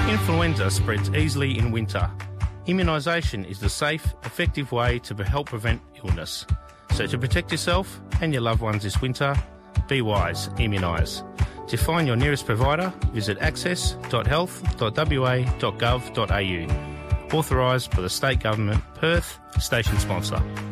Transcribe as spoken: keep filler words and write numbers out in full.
Influenza spreads easily in winter. Immunisation is the safe, effective way to help prevent illness. So to protect yourself and your loved ones this winter, be wise, immunise. To find your nearest provider, visit access dot health dot w a dot gov dot a u. Authorised by the State Government, Perth, station sponsor.